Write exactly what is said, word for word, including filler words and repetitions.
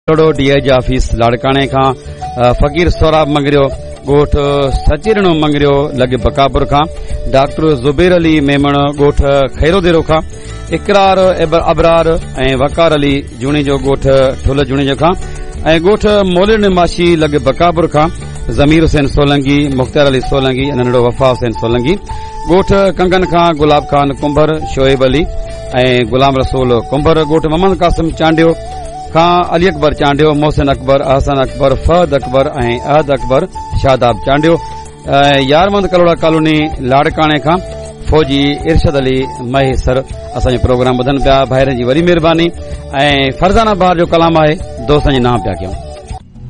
DIG office लाड़काणे खां फ़कीर सोराब मंगरियो ॻोठ सचिरणो मंगरियो लॻ बकापुर खां डॉक्टर ज़ुबैर अली मेमण ॻोठ खैरोदेरो खां इकरार अबरार ऐं वकार अली जूणी जो ॻोठ ठुल जूणी जो खां ऐं ॻोठ मोलिर निमाशी लॻ बकापुर खां ज़मीर हुसैन सोलंगी मुख़्तियार अली सोलंगी नंढड़ो वफ़ा हुसैन सोलंगी ॻोठ कंगन खां गुलाब खान कुंभर शोएब अली ऐं गुलाम रसूल कुंभर ॻोठ मोहम्मद कासिम चांडियो खां अली अकबर चांडियो मोहसिन अकबर अहसन अकबर फहद अकबर ऐं अहद अकबर शादाब चांडियो यारमंद करोड़ा कॉलोनी लाड़काणे खां फौजी इरशद अली महेसर असांजो प्रोग्राम ॿुधनि पिया भाइरनि जी वरी महिरबानी ऐं फरज़ाना बार जो कलाम आहे दोस्तनि जे नाम पिया कयूं।